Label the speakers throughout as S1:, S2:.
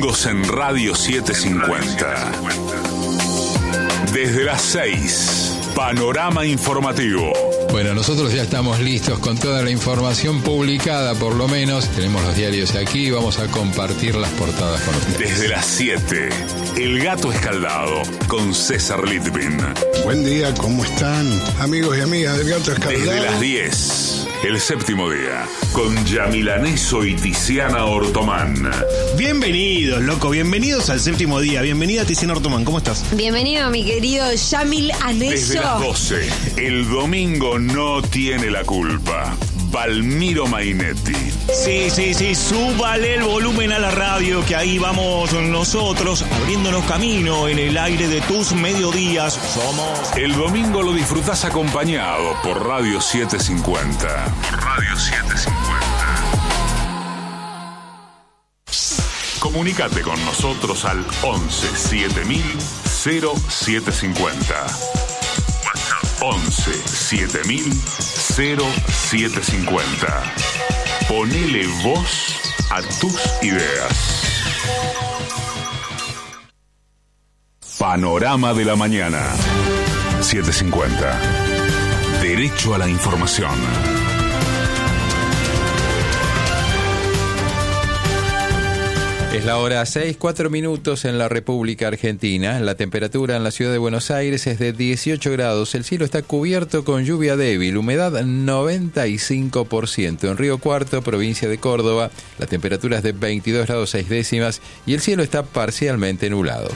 S1: domingos en Radio 750. Desde las 6, Panorama Informativo.
S2: Bueno, nosotros ya estamos listos con toda la información publicada, por lo menos. Tenemos los diarios aquí y vamos a compartir las portadas con ustedes.
S1: Desde las 7, El Gato Escaldado, con César Litvin.
S3: Buen día, ¿cómo están? Amigos y amigas del Gato Escaldado.
S1: Desde las 10, El Séptimo Día, con Yamil Aneso y Tiziana Ortomán.
S4: Bienvenidos, loco, bienvenidos al Séptimo Día. Bienvenida, Tiziana Ortomán, ¿cómo estás?
S5: Bienvenido, mi querido Yamil Aneso.
S1: Desde las 12, El Domingo no tiene la culpa. Valmiro Mainetti.
S4: Sí, súbale el volumen a la radio, que ahí vamos nosotros, abriéndonos camino en el aire de tus mediodías. Somos...
S1: El domingo lo disfrutás acompañado por Radio 750. Por Radio 750. Comunicate con nosotros al 11 7000 0750. 11 7000 0750. Ponele voz a tus ideas. Panorama de la mañana. 750. Derecho a la información.
S2: Es la hora 6:04 en la República Argentina. La temperatura en la ciudad de Buenos Aires es de 18 grados. El cielo está cubierto con lluvia débil, humedad 95%. En Río Cuarto, provincia de Córdoba, la temperatura es de 22 grados 6 décimas y el cielo está parcialmente nublado.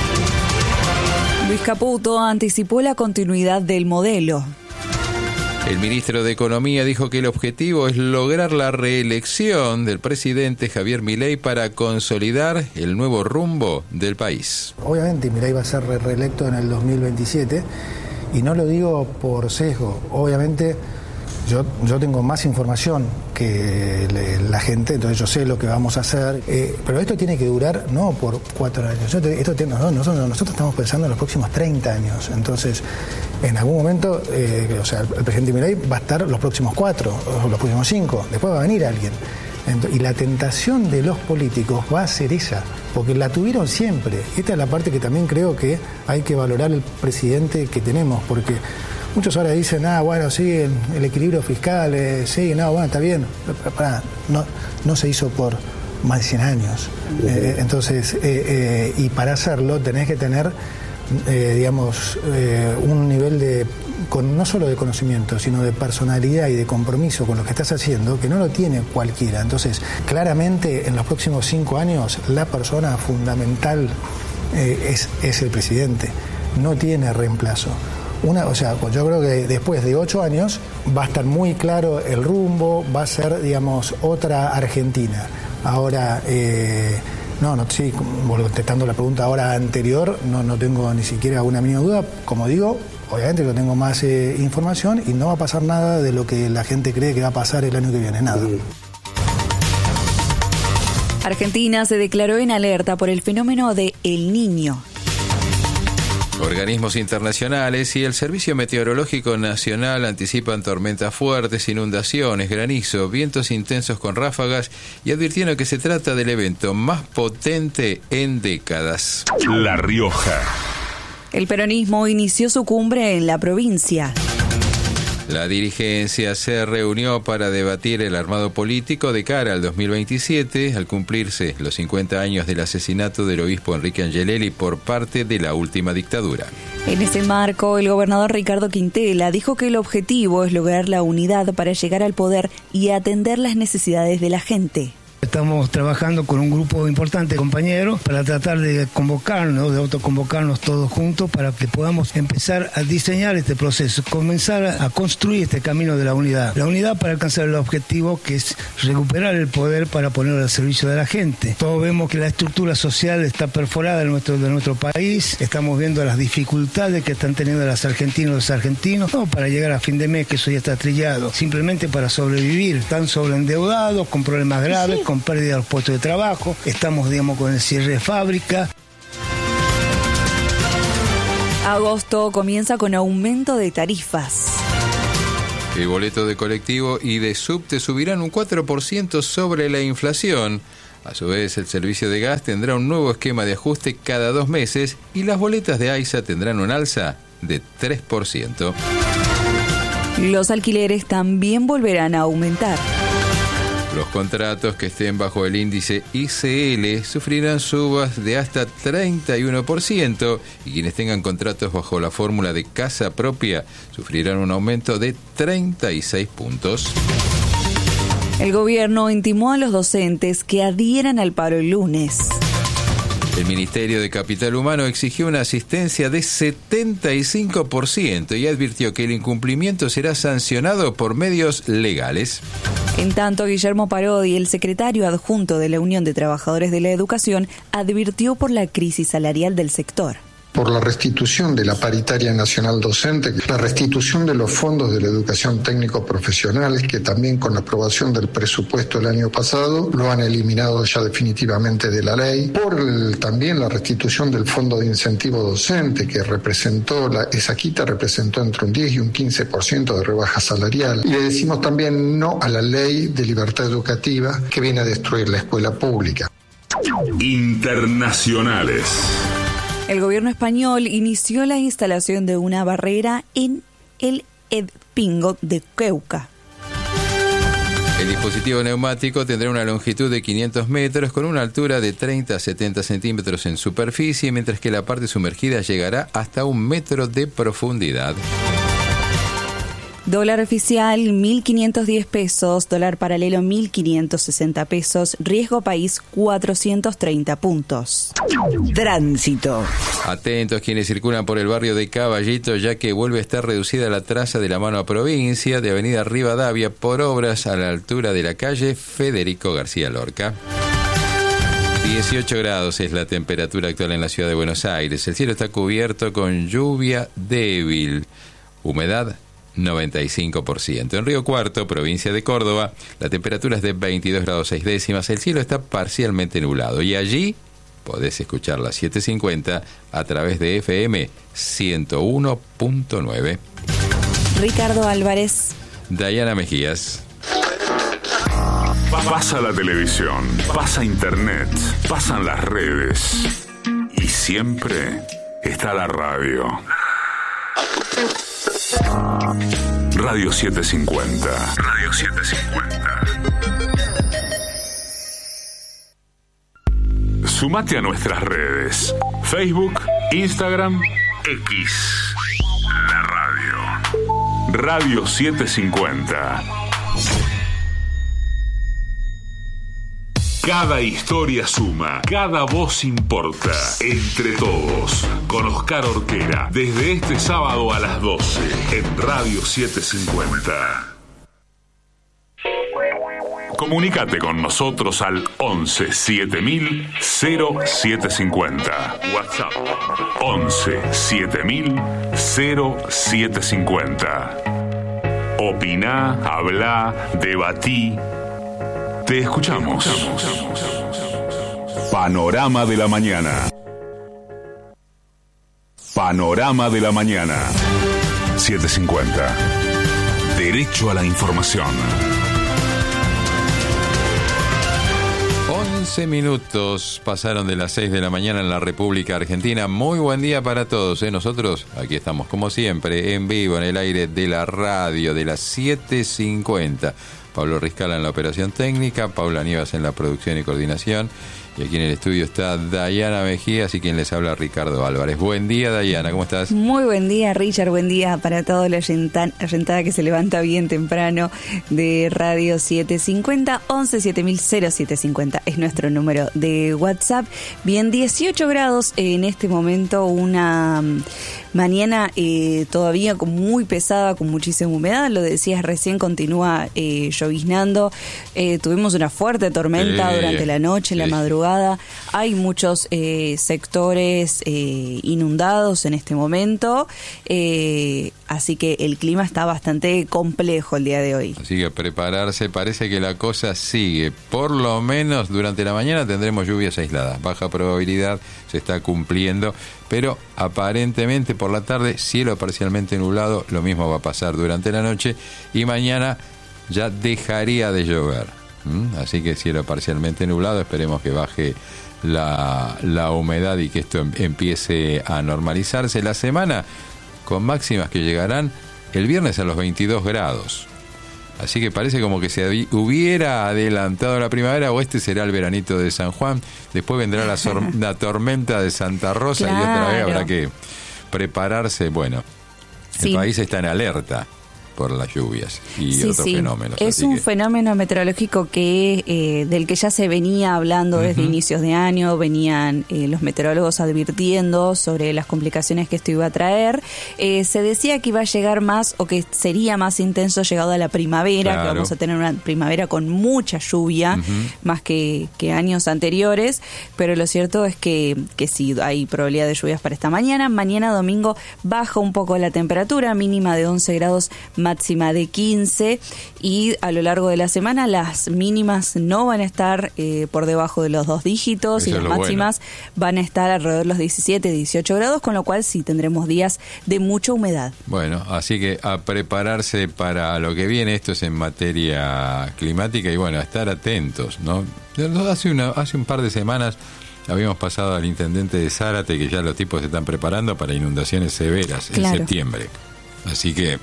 S6: Luis Caputo anticipó la continuidad del modelo.
S2: El ministro de Economía dijo que el objetivo es lograr la reelección del presidente Javier Milei para consolidar el nuevo rumbo del país.
S7: Obviamente Milei va a ser reelecto en el 2027 y no lo digo por sesgo. Obviamente yo tengo más información que la gente, entonces yo sé lo que vamos a hacer, pero esto tiene que durar no por 4 años. Nosotros estamos pensando en los próximos 30 años, entonces en algún momento, el presidente Milei va a estar los próximos 4, o los próximos 5, después va a venir alguien. Y la tentación de los políticos va a ser esa, porque la tuvieron siempre. Esta es la parte que también creo que hay que valorar el presidente que tenemos, porque muchos ahora dicen, sí, el equilibrio fiscal, está bien. No se hizo por más de 100 años. Y para hacerlo tenés que tener, un nivel no solo de conocimiento, sino de personalidad y de compromiso con lo que estás haciendo, que no lo tiene cualquiera. Entonces, claramente, en los próximos 5 años, la persona fundamental es el presidente. No tiene reemplazo. Yo creo que después de 8 años va a estar muy claro el rumbo, va a ser, otra Argentina. Ahora, contestando la pregunta ahora anterior, no tengo ni siquiera una mínima duda. Como digo, obviamente yo tengo más información y no va a pasar nada de lo que la gente cree que va a pasar el año que viene, nada.
S6: Argentina se declaró en alerta por el fenómeno de El Niño.
S2: Organismos internacionales y el Servicio Meteorológico Nacional anticipan tormentas fuertes, inundaciones, granizo, vientos intensos con ráfagas y advirtieron que se trata del evento más potente en décadas.
S1: La Rioja.
S6: El peronismo inició su cumbre en la provincia.
S2: La dirigencia se reunió para debatir el armado político de cara al 2027, al cumplirse los 50 años del asesinato del obispo Enrique Angelelli por parte de la última dictadura.
S6: En ese marco, el gobernador Ricardo Quintela dijo que el objetivo es lograr la unidad para llegar al poder y atender las necesidades de la gente.
S8: Estamos trabajando con un grupo importante de compañeros para tratar de convocarnos, de autoconvocarnos todos juntos para que podamos empezar a diseñar este proceso, comenzar a construir este camino de la unidad. La unidad para alcanzar el objetivo que es recuperar el poder para ponerlo al servicio de la gente. Todos vemos que la estructura social está perforada de nuestro país, estamos viendo las dificultades que están teniendo los argentinos, no para llegar a fin de mes, que eso ya está trillado, simplemente para sobrevivir. Están sobreendeudados, con problemas graves, con pérdida de los puestos de trabajo, estamos con el cierre de fábrica.
S6: Agosto comienza con aumento de tarifas.
S2: El boleto de colectivo y de subte subirán un 4% sobre la inflación. A su vez, el servicio de gas tendrá un nuevo esquema de ajuste cada 2 meses y las boletas de AISA tendrán un alza de 3%.
S6: Los alquileres también volverán a aumentar.
S2: Los contratos que estén bajo el índice ICL sufrirán subas de hasta 31% y quienes tengan contratos bajo la fórmula de casa propia sufrirán un aumento de 36 puntos.
S6: El gobierno intimó a los docentes que adhieran al paro el lunes.
S2: El Ministerio de Capital Humano exigió una asistencia de 75% y advirtió que el incumplimiento será sancionado por medios legales.
S6: En tanto, Guillermo Parodi, el secretario adjunto de la Unión de Trabajadores de la Educación, advirtió por la crisis salarial del sector.
S9: Por la restitución de la paritaria nacional docente, la restitución de los fondos de la educación técnico-profesional, que también con la aprobación del presupuesto el año pasado lo han eliminado ya definitivamente de la ley, también la restitución del fondo de incentivo docente, que esa quita representó entre un 10 y un 15% de rebaja salarial. Y le decimos también no a la ley de libertad educativa que viene a destruir la escuela pública.
S1: Internacionales.
S6: El gobierno español inició la instalación de una barrera en el Pingo de Ceuta.
S2: El dispositivo neumático tendrá una longitud de 500 metros con una altura de 30 a 70 centímetros en superficie, mientras que la parte sumergida llegará hasta 1 metro de profundidad.
S6: Dólar oficial 1.510 pesos, dólar paralelo 1.560 pesos, riesgo país 430 puntos.
S10: Tránsito.
S2: Atentos quienes circulan por el barrio de Caballito, ya que vuelve a estar reducida la traza de la mano a provincia de Avenida Rivadavia por obras a la altura de la calle Federico García Lorca. 18 grados es la temperatura actual en la ciudad de Buenos Aires. El cielo está cubierto con lluvia débil, humedad 95%. En Río Cuarto, provincia de Córdoba, la temperatura es de 22 grados 6 décimas. El cielo está parcialmente nublado y allí podés escuchar la 750 a través de FM 101.9.
S6: Ricardo Álvarez.
S2: Dayana Mejías.
S1: Pasa la televisión, pasa internet, pasan las redes y siempre está la radio. Radio 750. Radio 750. Sumate a nuestras redes. Facebook, Instagram, X. La radio. Radio 750. Cada historia suma, cada voz importa. Entre todos, con Oscar Orquera, desde este sábado a las 12, en Radio 750. Comunicate con nosotros al 11 7000 0750. WhatsApp 11 7000 0750. Opiná, hablá, debatí. Te escuchamos. Panorama de la mañana. Panorama de la mañana. 750. Derecho a la información.
S2: 11 minutos pasaron de las 6 de la mañana en la República Argentina. Muy buen día para todos. Nosotros aquí estamos como siempre en vivo en el aire de la radio de las 750. Pablo Riscala en la operación técnica, Paula Nievas en la producción y coordinación. Y aquí en el estudio está Dayana Mejías y quien les habla, Ricardo Álvarez. Buen día, Dayana, ¿cómo estás?
S6: Muy buen día, Richard. Buen día para toda la oyentada que se levanta bien temprano de Radio 750. 11 7000 0750 es nuestro número de WhatsApp. Bien, 18 grados en este momento, una mañana todavía muy pesada, con muchísima humedad. Lo decías recién, continúa lloviznando. Tuvimos una fuerte tormenta durante la noche, la madrugada. Hay muchos sectores inundados en este momento, así que el clima está bastante complejo el día de hoy.
S2: Así que prepararse, parece que la cosa sigue. Por lo menos durante la mañana tendremos lluvias aisladas, baja probabilidad, se está cumpliendo, pero aparentemente por la tarde cielo parcialmente nublado, lo mismo va a pasar durante la noche y mañana ya dejaría de llover. Así que cielo parcialmente nublado, esperemos que baje la humedad y que esto empiece a normalizarse. La semana con máximas que llegarán el viernes a los 22 grados. Así que parece como que se hubiera adelantado la primavera, o este será el veranito de San Juan. Después vendrá la tormenta de Santa Rosa, claro. Y otra vez habrá que prepararse. Bueno, el país está en alerta por las lluvias y otros fenómenos.
S6: Es un fenómeno meteorológico del que ya se venía hablando desde inicios de año, venían los meteorólogos advirtiendo sobre las complicaciones que esto iba a traer. Se decía que iba a llegar más, o que sería más intenso llegado a la primavera, claro. Que vamos a tener una primavera con mucha lluvia, más que años anteriores, pero lo cierto es que sí, hay probabilidad de lluvias para esta mañana. Mañana domingo baja un poco la temperatura, mínima de 11 grados, máxima de 15, y a lo largo de la semana las mínimas no van a estar por debajo de los 2 dígitos. Eso, y las máximas van a estar alrededor de los 17, 18 grados, con lo cual sí tendremos días de mucha humedad.
S2: Bueno, así que a prepararse para lo que viene. Esto es en materia climática y bueno, a estar atentos, ¿no? Hace un par de semanas habíamos pasado al intendente de Zárate que ya los tipos se están preparando para inundaciones severas en septiembre. Así que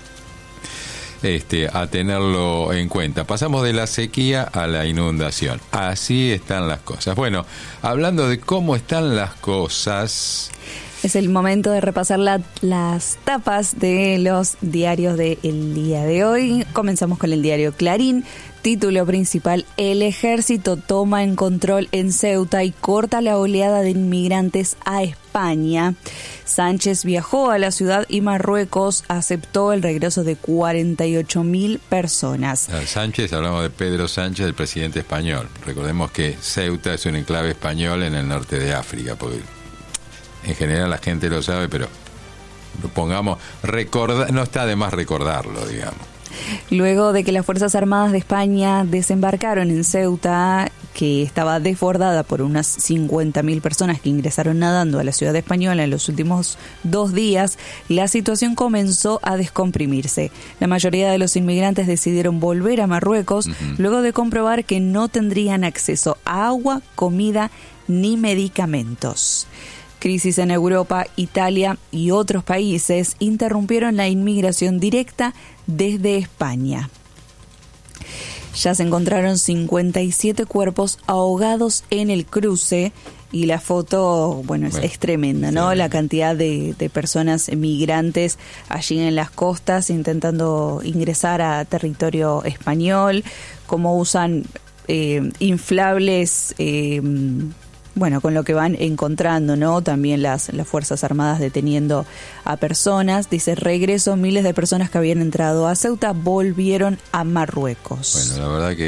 S2: a tenerlo en cuenta. Pasamos de la sequía a la inundación. Así están las cosas. Bueno, hablando de cómo están las cosas,
S6: es el momento de repasar las tapas de los diarios del día de hoy. Comenzamos con el diario Clarín. Título principal: el ejército toma en control en Ceuta y corta la oleada de inmigrantes a España. Sánchez viajó a la ciudad y Marruecos aceptó el regreso de 48.000 personas.
S2: Sánchez, hablamos de Pedro Sánchez, el presidente español. Recordemos que Ceuta es un enclave español en el norte de África, porque en general la gente lo sabe, pero pongamos, no está de más recordarlo, digamos.
S6: Luego de que las Fuerzas Armadas de España desembarcaron en Ceuta, que estaba desbordada por unas 50.000 personas que ingresaron nadando a la ciudad española en los últimos 2 días, la situación comenzó a descomprimirse. La mayoría de los inmigrantes decidieron volver a Marruecos luego de comprobar que no tendrían acceso a agua, comida ni medicamentos. Crisis en Europa, Italia y otros países interrumpieron la inmigración directa desde España. Ya se encontraron 57 cuerpos ahogados en el cruce y la foto, es tremenda, ¿no? La cantidad de personas migrantes allí en las costas intentando ingresar a territorio español, cómo usan inflables, con lo que van encontrando, ¿no? También las Fuerzas Armadas deteniendo a personas. Dice: regreso, miles de personas que habían entrado a Ceuta volvieron a Marruecos.
S2: Bueno, la verdad que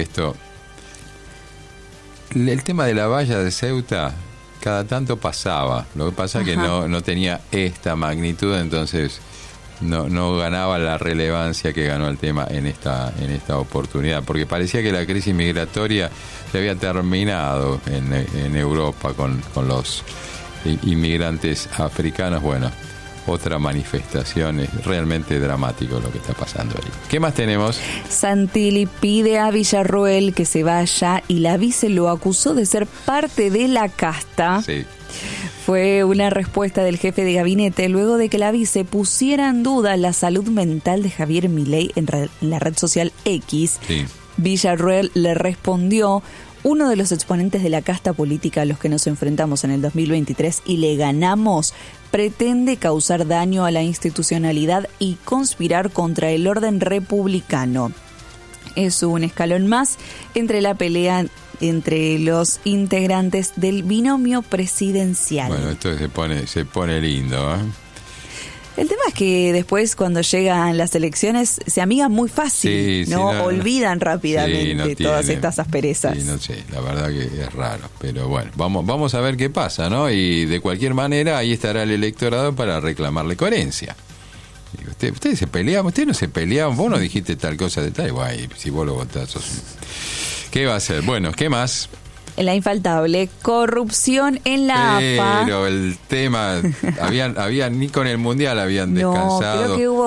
S2: el tema de la valla de Ceuta cada tanto pasaba. Lo que pasa es que no tenía esta magnitud, entonces no ganaba la relevancia que ganó el tema en esta oportunidad, porque parecía que la crisis migratoria se había terminado en Europa con los inmigrantes africanos. Bueno, otra manifestación, es realmente dramático lo que está pasando ahí. ¿Qué más tenemos?
S6: Santilli pide a Villarroel que se vaya y la vice lo acusó de ser parte de la casta. Sí. Fue una respuesta del jefe de gabinete luego de que la vice pusiera en duda la salud mental de Javier Milei en la red social X. Sí. Villarroel le respondió: uno de los exponentes de la casta política a los que nos enfrentamos en el 2023 y le ganamos, pretende causar daño a la institucionalidad y conspirar contra el orden republicano. Es un escalón más entre la pelea entre los integrantes del binomio presidencial.
S2: Bueno, esto se pone lindo, ¿eh?
S6: El tema es que después, cuando llegan las elecciones, se amigan muy fácil, ¿no? Olvidan rápidamente todas estas asperezas.
S2: Sí, no sé, la verdad que es raro. Pero bueno, vamos a ver qué pasa, ¿no? Y de cualquier manera, ahí estará el electorado para reclamarle coherencia. Ustedes se peleaban, ustedes no se peleaban, vos no dijiste tal cosa de tal, guay, si vos lo votás, ¿qué va a hacer? Bueno, ¿qué más?
S6: La infaltable corrupción en la AFA.
S2: Pero el tema, habían ni con el Mundial habían descansado.
S6: No, creo que hubo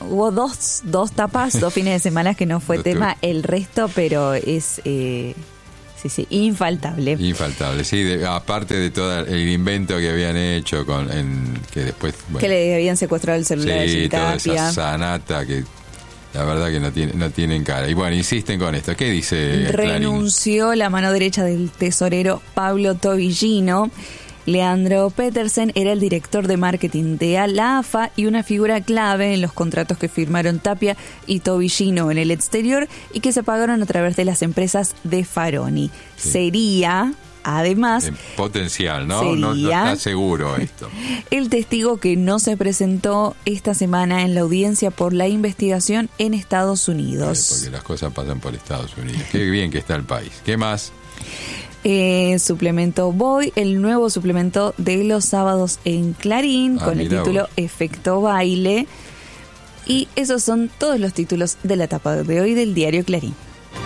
S6: hubo dos tapas, 2 fines de semana que no fue tema, el resto, pero es... Sí, infaltable.
S2: Infaltable, sí, aparte de todo el invento que habían hecho que después... Bueno,
S6: que le habían secuestrado el celular de
S2: sí, toda
S6: Tapia.
S2: esa sanata que la verdad que no tienen cara. Y bueno, insisten con esto. ¿Qué dice
S6: Renunció
S2: Clarín?
S6: La mano derecha del tesorero Pablo Tobillino. Leandro Petersen era el director de marketing de la AFA y una figura clave en los contratos que firmaron Tapia y Tobillino en el exterior y que se pagaron a través de las empresas de Faroni. Sí. Sería, además...
S2: potencial, ¿no?
S6: Sería
S2: no está seguro esto.
S6: El testigo que no se presentó esta semana en la audiencia por la investigación en Estados Unidos.
S2: Porque las cosas pasan por Estados Unidos. Qué bien que está el país. ¿Qué más?
S6: Suplemento Voy, el nuevo suplemento de los sábados en Clarín, con el título vos. Efecto Baile. Y esos son todos los títulos de la etapa de hoy del diario Clarín.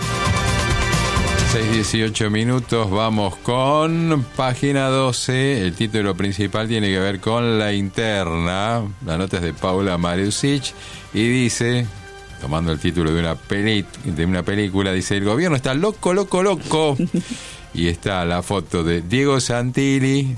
S2: 6:18 minutos, vamos con página 12. El título principal tiene que ver con la interna. La nota es de Paula Marusic y dice, tomando el título de una película, dice: el gobierno está loco. Y está la foto de Diego Santilli,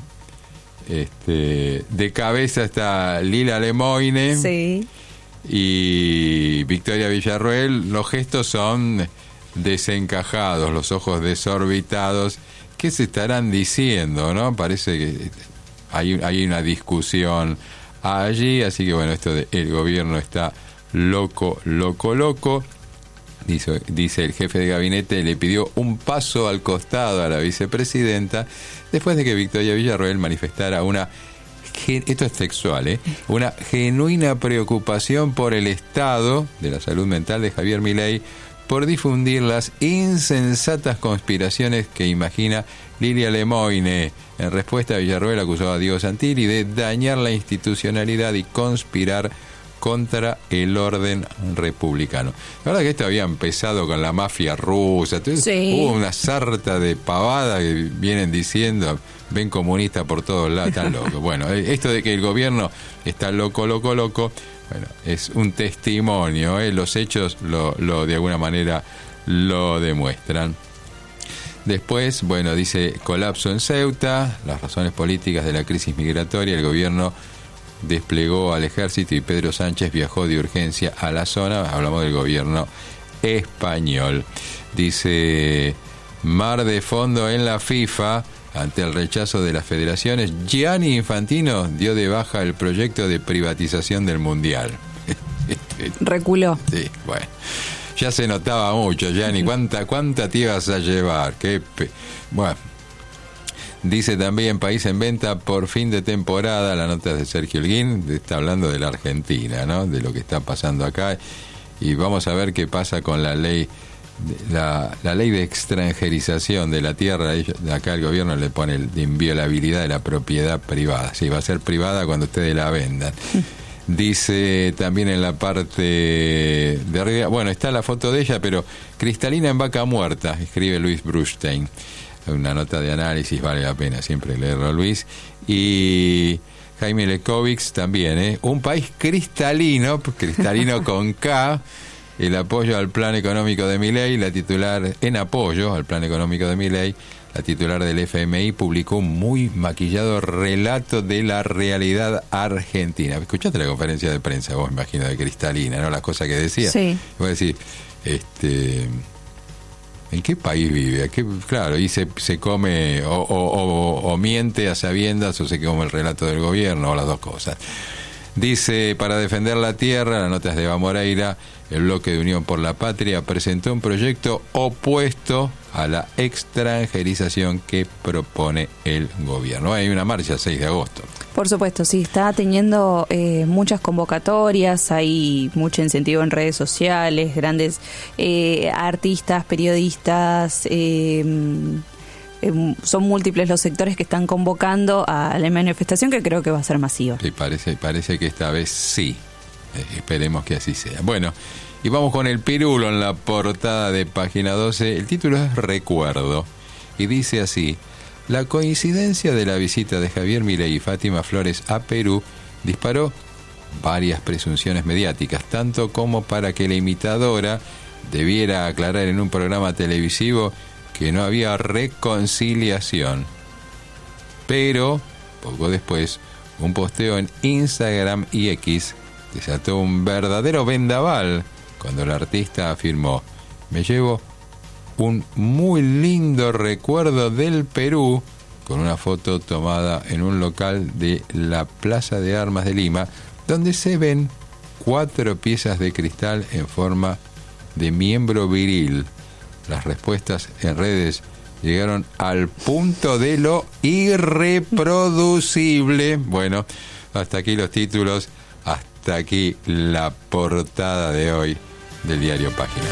S2: de cabeza está Lila Lemoine,
S6: sí,
S2: y Victoria Villarroel. Los gestos son desencajados, los ojos desorbitados. ¿Qué se estarán diciendo, no? Parece que hay una discusión allí, así que bueno, esto de el gobierno está loco. Dice el jefe de gabinete, le pidió un paso al costado a la vicepresidenta después de que Victoria Villarroel manifestara esto es textual, una genuina preocupación por el estado de la salud mental de Javier Milei por difundir las insensatas conspiraciones que imagina Lilia Lemoine. En respuesta, Villarroel acusó a Diego Santilli de dañar la institucionalidad y conspirar contra el orden republicano. La verdad que esto había empezado con la mafia rusa. Entonces, sí, hubo una sarta de pavada que vienen diciendo, ven comunistas por todos lados, están locos. Bueno, esto de que el gobierno está loco, bueno, es un testimonio, los hechos lo de alguna manera lo demuestran. Después, bueno, dice colapso en Ceuta, las razones políticas de la crisis migratoria, el gobierno desplegó al ejército y Pedro Sánchez viajó de urgencia a la zona. Hablamos del gobierno español. Dice, mar de fondo en la FIFA ante el rechazo de las federaciones. Gianni Infantino dio de baja el proyecto de privatización del Mundial.
S6: Reculó.
S2: Sí, bueno. Ya se notaba mucho, Gianni. ¿Cuánta te ibas a llevar? Bueno. Dice también, país en venta por fin de temporada. La nota es de Sergio Elguín, está hablando de la Argentina, ¿no? De lo que está pasando acá. Y vamos a ver qué pasa con la ley, la ley de extranjerización de la tierra. Acá el gobierno le pone la inviolabilidad de la propiedad privada. Sí, va a ser privada cuando ustedes la vendan. Dice también en la parte de arriba, bueno, está la foto de ella, pero cristalina en vaca muerta, escribe Luis Brustein. Una nota de análisis, vale la pena siempre leerlo, Luis. Y Jaime Lekovics también, un país cristalino con K, el apoyo al plan económico de Milei, en apoyo al plan económico de Milei, la titular del FMI publicó un muy maquillado relato de la realidad argentina. ¿Escuchaste la conferencia de prensa, vos, me imagino, de Cristalina, no? Las cosas que decía.
S6: Sí.
S2: Voy a decir, ¿en qué país vive? Claro, y se come o miente a sabiendas o se come el relato del gobierno, o las dos cosas. Dice, para defender la tierra, la nota es de Eva Moreira, el bloque de Unión por la Patria presentó un proyecto opuesto a la extranjerización que propone el gobierno. Hay una marcha el 6 de agosto.
S6: Por supuesto, sí, está teniendo muchas convocatorias, hay mucho incentivo en redes sociales, grandes artistas, periodistas, son múltiples los sectores que están convocando a la manifestación, que creo que va a ser masiva.
S2: Sí, parece que esta vez sí. Esperemos que así sea. Bueno, y vamos con el pirulo en la portada de página 12. El título es Recuerdo y dice así: la coincidencia de la visita de Javier Milei y Fátima Flores a Perú disparó varias presunciones mediáticas, tanto como para que la imitadora debiera aclarar en un programa televisivo que no había reconciliación. Pero, poco después, un posteo en Instagram y X desató un verdadero vendaval cuando el artista afirmó: me llevo un muy lindo recuerdo del Perú, con una foto tomada en un local de la Plaza de Armas de Lima, donde se ven 4 piezas de cristal en forma de miembro viril. Las respuestas en redes llegaron al punto de lo irreproducible. Bueno, hasta aquí los títulos, hasta aquí la portada de hoy del diario Página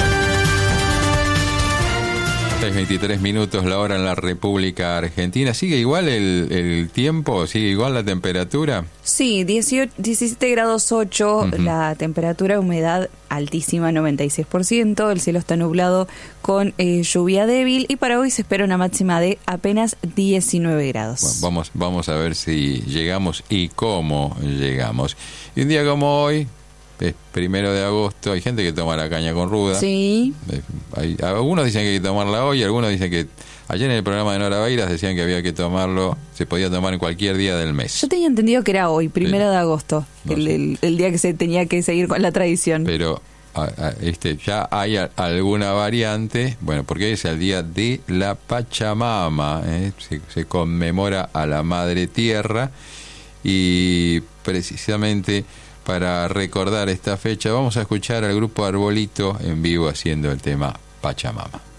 S2: 12. 6:23 minutos la hora en la República Argentina. ¿Sigue igual el tiempo? ¿Sigue igual la temperatura?
S6: Sí, 17 grados 8, la temperatura, humedad altísima, 96%, el cielo está nublado con lluvia débil y para hoy se espera una máxima de apenas 19 grados.
S2: Bueno, vamos a ver si llegamos y cómo llegamos. Y un día como hoy, es 1 de agosto, hay gente que toma la caña con ruda.
S6: Sí.
S2: Algunos dicen que hay que tomarla hoy, algunos dicen que... Ayer en el programa de Nora Beiras decían que había que tomarlo, se podía tomar en cualquier día del mes.
S6: Yo tenía entendido que era hoy, 1 de agosto, no el día que se tenía que seguir con la tradición.
S2: Pero ya hay alguna variante, bueno, porque hoy es el día de la Pachamama, se conmemora a la Madre Tierra, y precisamente para recordar esta fecha vamos a escuchar al grupo Arbolito en vivo haciendo el tema Pachamama.